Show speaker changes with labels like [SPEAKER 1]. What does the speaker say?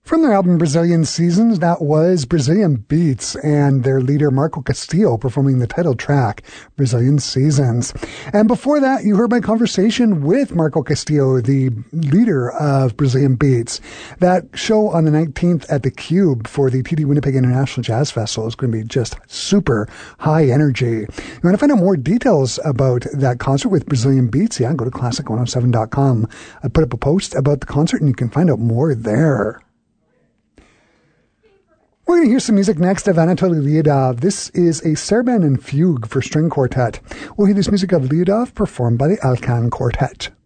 [SPEAKER 1] From their album Brazilian Seasons, that was Brazilian Beats and their leader Marco Castillo performing the title track, Brazilian Seasons. And before that, you heard my conversation with Marco Castillo, the leader of Brazilian Beats. That show on the 19th at the Cube for the TD Winnipeg International Jazz Festival is going to be just super high energy. You want to find out more details about that concert with Brazilian Beats? Yeah, go to classic107.com. I put up a post about the concert and you can find out more there. We're going to hear some music next of Anatoly Lyudov. This is a Sarabande and Fugue for string quartet. We'll hear this music of Lyudov performed by the Alkan Quartet.